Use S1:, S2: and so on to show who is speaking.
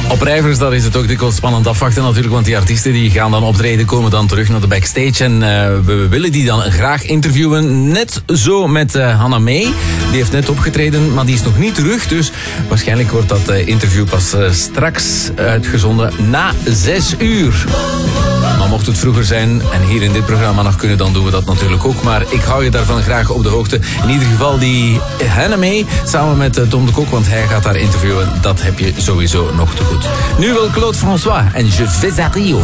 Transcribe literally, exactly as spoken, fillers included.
S1: Op Rijversdag is het ook dikwijls spannend afwachten natuurlijk, want die artiesten die gaan dan optreden, komen dan terug naar de backstage en uh, we willen die dan graag interviewen. Net zo met uh, Hannah May. Die heeft net opgetreden, maar die is nog niet terug, dus waarschijnlijk wordt dat uh, interview pas uh, straks uitgezonden na zes uur. Maar mocht het vroeger zijn en hier in dit programma nog kunnen, dan doen we dat natuurlijk ook. Maar ik hou je daarvan graag op de hoogte. In ieder geval die Hannah May samen met uh, Tom de Kok, want hij gaat daar interviewen. Dat heb je sowieso nog te goed. Nu wil Claude François en Je vais à Rio.